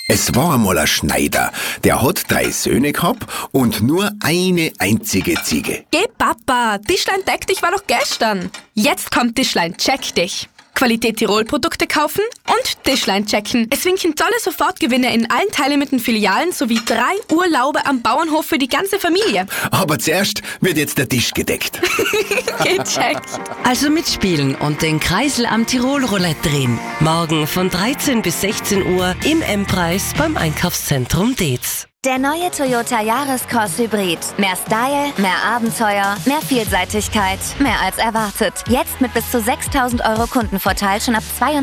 Es war einmal ein Schneider, der hat 3 Söhne gehabt und nur eine einzige Ziege. Geh Papa, Tischlein deck dich war doch gestern. Jetzt kommt Tischlein check dich. Qualität Tirol Produkte kaufen und Tischlein checken. Es winken tolle Sofortgewinne in allen Teilnehmenden Filialen sowie 3 Urlaube am Bauernhof für die ganze Familie. Aber zuerst wird jetzt der Tisch gedeckt. Gecheckt. Also mitspielen und den Kreisel am Tirol Roulette drehen. Morgen von 13 bis 16 Uhr im M-Preis beim Einkaufszentrum Deetz. Der neue Toyota Yaris-Cross Hybrid. Mehr Style, mehr Abenteuer, mehr Vielseitigkeit, mehr als erwartet. Jetzt mit bis zu 6.000 € Kundenvorteil schon ab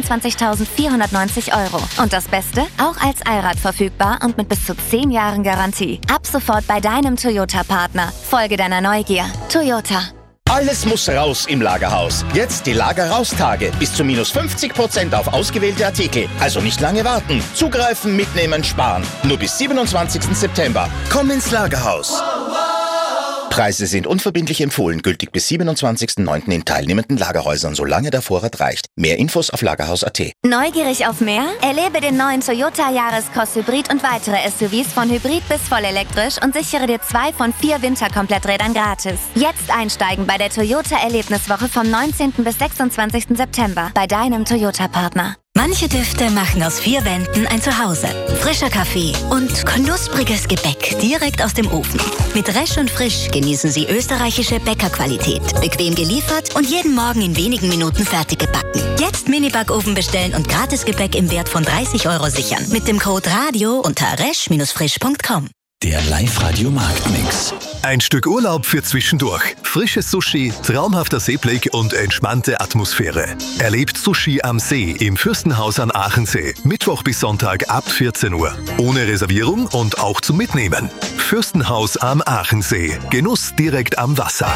22.490 €. Und das Beste? Auch als Allrad verfügbar und mit bis zu 10 Jahren Garantie. Ab sofort bei deinem Toyota-Partner. Folge deiner Neugier. Toyota. Alles muss raus im Lagerhaus. Jetzt die Lager-Raus-Tage. Bis zu minus 50% auf ausgewählte Artikel. Also nicht lange warten. Zugreifen, mitnehmen, sparen. Nur bis 27. September. Komm ins Lagerhaus. Preise sind unverbindlich empfohlen, gültig bis 27.09. in teilnehmenden Lagerhäusern, solange der Vorrat reicht. Mehr Infos auf lagerhaus.at. Neugierig auf mehr? Erlebe den neuen Toyota Yaris-Cross Hybrid und weitere SUVs von Hybrid bis vollelektrisch und sichere dir 2 von 4 Winterkompletträdern gratis. Jetzt einsteigen bei der Toyota Erlebniswoche vom 19. bis 26. September bei deinem Toyota-Partner. Manche Düfte machen aus 4 Wänden ein Zuhause. Frischer Kaffee und knuspriges Gebäck direkt aus dem Ofen. Mit Resch und Frisch genießen Sie österreichische Bäckerqualität. Bequem geliefert und jeden Morgen in wenigen Minuten fertig gebacken. Jetzt Mini-Backofen bestellen und Gratisgebäck im Wert von 30 € sichern. Mit dem Code RADIO unter resch-frisch.com. Der Live-Radio Marktmix. Ein Stück Urlaub für zwischendurch. Frisches Sushi, traumhafter Seeblick und entspannte Atmosphäre. Erlebt Sushi am See im Fürstenhaus an Aachensee. Mittwoch bis Sonntag ab 14 Uhr. Ohne Reservierung und auch zum Mitnehmen. Fürstenhaus am Aachensee. Genuss direkt am Wasser.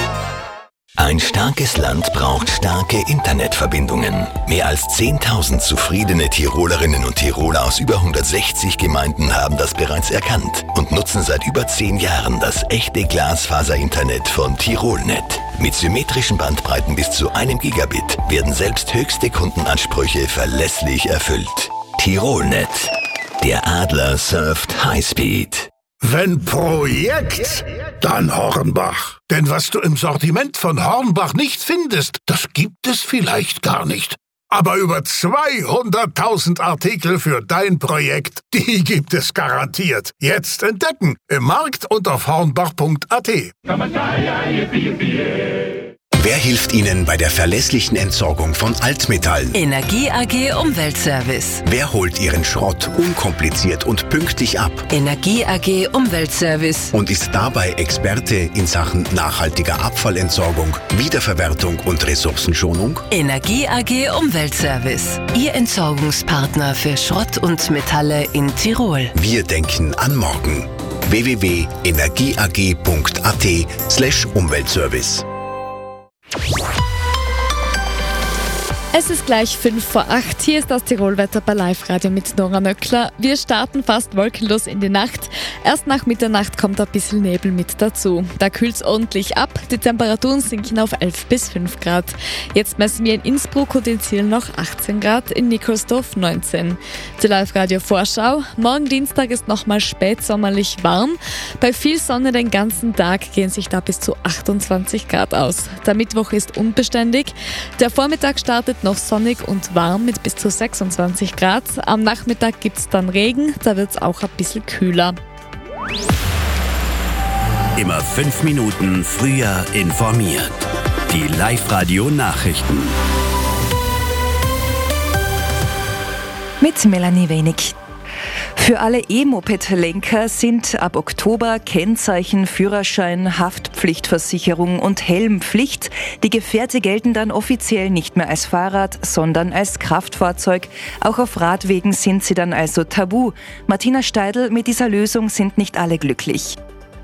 Ein starkes Land braucht starke Internetverbindungen. Mehr als 10.000 zufriedene Tirolerinnen und Tiroler aus über 160 Gemeinden haben das bereits erkannt und nutzen seit über 10 Jahren das echte Glasfaser-Internet von Tirolnet. Mit symmetrischen Bandbreiten bis zu 1 Gigabit werden selbst höchste Kundenansprüche verlässlich erfüllt. Tirolnet. Der Adler surft Highspeed. Wenn Projekt, dann Hornbach. Denn was du im Sortiment von Hornbach nicht findest, das gibt es vielleicht gar nicht. Aber über 200.000 Artikel für dein Projekt, die gibt es garantiert. Jetzt entdecken im Markt und auf hornbach.at. Wer hilft Ihnen bei der verlässlichen Entsorgung von Altmetallen? Energie AG Umweltservice. Wer holt Ihren Schrott unkompliziert und pünktlich ab? Energie AG Umweltservice. Und ist dabei Experte in Sachen nachhaltiger Abfallentsorgung, Wiederverwertung und Ressourcenschonung? Energie AG Umweltservice. Ihr Entsorgungspartner für Schrott und Metalle in Tirol. Wir denken an morgen. www.energieag.at/Umweltservice. Es ist gleich 7:05. Hier ist das Tirolwetter bei Live-Radio mit Nora Nöckler. Wir starten fast wolkenlos in die Nacht. Erst nach Mitternacht kommt ein bisschen Nebel mit dazu. Da kühlt es ordentlich ab. Die Temperaturen sinken auf 11 bis 5 Grad. Jetzt messen wir in Innsbruck und in Ziel noch 18 Grad, in Nikolsdorf 19. Die Live-Radio-Vorschau. Morgen Dienstag ist nochmal spätsommerlich warm. Bei viel Sonne den ganzen Tag gehen sich da bis zu 28 Grad aus. Der Mittwoch ist unbeständig. Der Vormittag startet noch sonnig und warm mit bis zu 26 Grad. Am Nachmittag gibt es dann Regen, da wird es auch ein bisschen kühler. Immer 5 Minuten früher informiert. Die Live-Radio-Nachrichten. Mit Melanie Wenig. Für alle E-Moped-Lenker sind ab Oktober Kennzeichen, Führerschein, Haftpflichtversicherung und Helmpflicht. Die Gefährte gelten dann offiziell nicht mehr als Fahrrad, sondern als Kraftfahrzeug. Auch auf Radwegen sind sie dann also tabu. Martina Steidl, mit dieser Lösung sind nicht alle glücklich.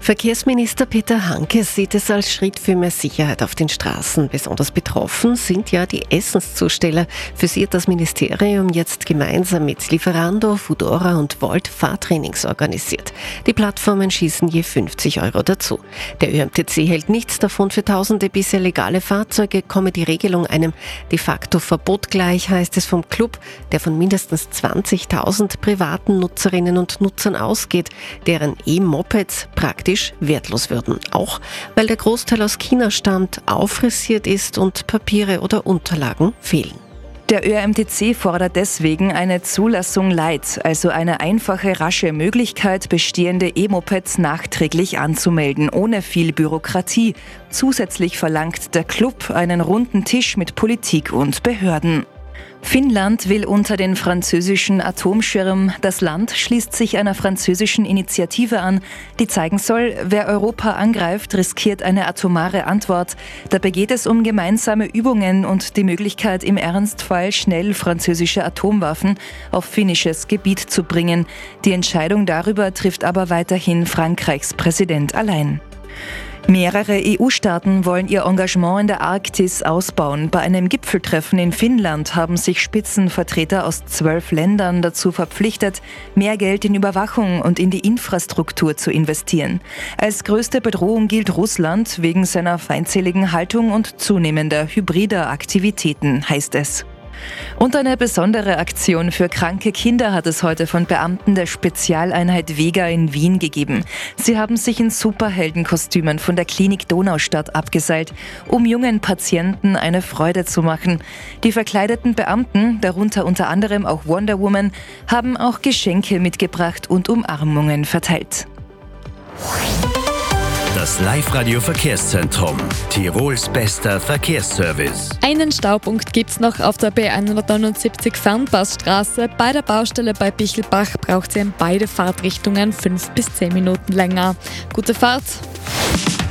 Verkehrsminister Peter Hanke sieht es als Schritt für mehr Sicherheit auf den Straßen. Besonders betroffen sind ja die Essenszusteller. Für sie hat das Ministerium jetzt gemeinsam mit Lieferando, Foodora und Volt Fahrtrainings organisiert. Die Plattformen schießen je 50 € dazu. Der ÖMTC hält nichts davon. Für tausende bisher legale Fahrzeuge komme die Regelung einem de facto Verbot gleich, heißt es vom Club, der von mindestens 20.000 privaten Nutzerinnen und Nutzern ausgeht, deren E-Mopeds praktisch wertlos würden. Auch weil der Großteil aus China stammt, auffrisiert ist und Papiere oder Unterlagen fehlen. Der ÖMTC fordert deswegen eine Zulassung Light, also eine einfache, rasche Möglichkeit, bestehende E-Mopeds nachträglich anzumelden, ohne viel Bürokratie. Zusätzlich verlangt der Club einen runden Tisch mit Politik und Behörden. Finnland will unter den französischen Atomschirm. Das Land schließt sich einer französischen Initiative an, die zeigen soll, wer Europa angreift, riskiert eine atomare Antwort. Dabei geht es um gemeinsame Übungen und die Möglichkeit, im Ernstfall schnell französische Atomwaffen auf finnisches Gebiet zu bringen. Die Entscheidung darüber trifft aber weiterhin Frankreichs Präsident allein. Mehrere EU-Staaten wollen ihr Engagement in der Arktis ausbauen. Bei einem Gipfeltreffen in Finnland haben sich Spitzenvertreter aus 12 Ländern dazu verpflichtet, mehr Geld in Überwachung und in die Infrastruktur zu investieren. Als größte Bedrohung gilt Russland wegen seiner feindseligen Haltung und zunehmender hybrider Aktivitäten, heißt es. Und eine besondere Aktion für kranke Kinder hat es heute von Beamten der Spezialeinheit Vega in Wien gegeben. Sie haben sich in Superheldenkostümen von der Klinik Donaustadt abgeseilt, um jungen Patienten eine Freude zu machen. Die verkleideten Beamten, darunter unter anderem auch Wonder Woman, haben auch Geschenke mitgebracht und Umarmungen verteilt. Das Live-Radio-Verkehrszentrum. Tirols bester Verkehrsservice. Einen Staupunkt gibt's noch auf der B179 Fernpassstraße. Bei der Baustelle bei Bichelbach braucht sie in beide Fahrtrichtungen 5 bis 10 Minuten länger. Gute Fahrt!